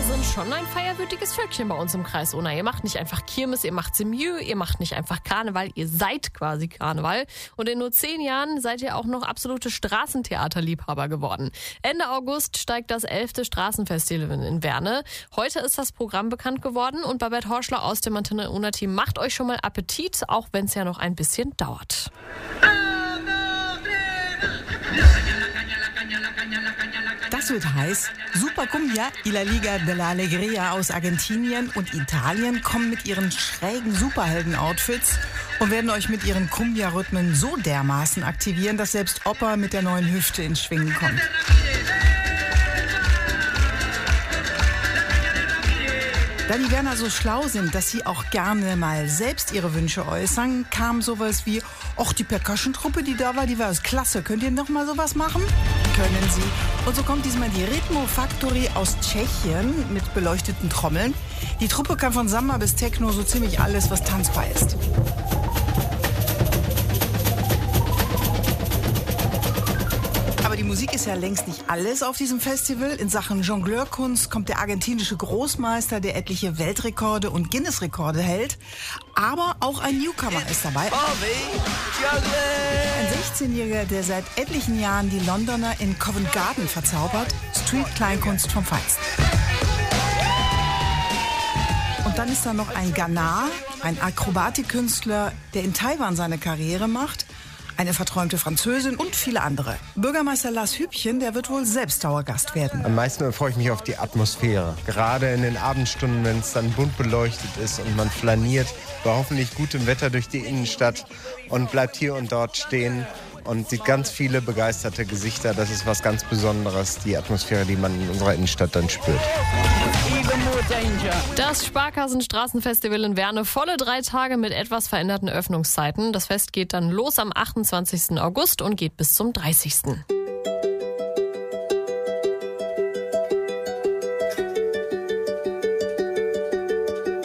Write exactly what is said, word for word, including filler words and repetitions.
sind schon ein feierwütiges Völkchen bei uns im Kreis Unna. Ihr macht nicht einfach Kirmes, ihr macht Semjö, ihr macht nicht einfach Karneval, ihr seid quasi Karneval. Und in nur zehn Jahren seid ihr auch noch absolute Straßentheaterliebhaber geworden. Ende August steigt das elfte Straßenfestival in Werne. Heute ist das Programm bekannt geworden und Babette Horschler aus dem Antenne Unna-Team macht euch schon mal Appetit, auch wenn es ja noch ein bisschen dauert. Das wird heiß. Super Cumbia y la Liga de la Alegría aus Argentinien und Italien kommen mit ihren schrägen Superhelden-Outfits und werden euch mit ihren Cumbia-Rhythmen so dermaßen aktivieren, dass selbst Opa mit der neuen Hüfte ins Schwingen kommt. Da die Werner so schlau sind, dass sie auch gerne mal selbst ihre Wünsche äußern, kam sowas wie, ach, die Percussion-Truppe, die da war, die war klasse. Könnt ihr noch mal sowas machen? Können sie. Und so kommt diesmal die Ritmo Factory aus Tschechien mit beleuchteten Trommeln. Die Truppe kann von Samba bis Techno so ziemlich alles, was tanzbar ist. Aber die Musik ist ja längst nicht alles auf diesem Festival. In Sachen Jongleurkunst kommt der argentinische Großmeister, der etliche Weltrekorde und Guinness-Rekorde hält. Aber auch ein Newcomer ist dabei. Ein sechzehnjähriger, der seit etlichen Jahren die Londoner in Covent Garden verzaubert. Street-Kleinkunst vom Feinsten. Und dann ist da noch ein Ghana, ein Akrobatikkünstler, der in Taiwan seine Karriere macht. Eine verträumte Französin und viele andere. Bürgermeister Lars Hübchen, der wird wohl selbst Dauergast werden. Am meisten freue ich mich auf die Atmosphäre. Gerade in den Abendstunden, wenn es dann bunt beleuchtet ist und man flaniert bei hoffentlich gutem Wetter durch die Innenstadt und bleibt hier und dort stehen und sieht ganz viele begeisterte Gesichter. Das ist was ganz Besonderes, die Atmosphäre, die man in unserer Innenstadt dann spürt. Das Sparkassenstraßenfestival in Werne, volle drei Tage mit etwas veränderten Öffnungszeiten. Das Fest geht dann los am achtundzwanzigsten August und geht bis zum dreißigsten